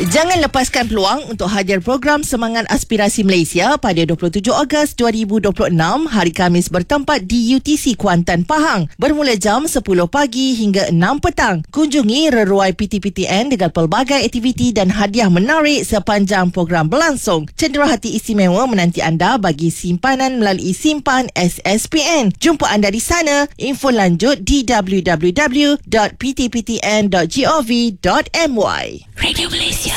Jangan lepaskan peluang untuk hadir program Semangat Aspirasi Malaysia pada 27 Ogos 2026 hari Khamis bertempat di UTC Kuantan, Pahang bermula jam 10 pagi hingga 6 petang. Kunjungi reruai PTPTN dengan pelbagai aktiviti dan hadiah menarik sepanjang program berlangsung. Cenderahati istimewa menanti anda bagi simpanan melalui simpan SSPN. Jumpa anda di sana. Info lanjut di www.ptptn.gov.my. Radio Malaysia.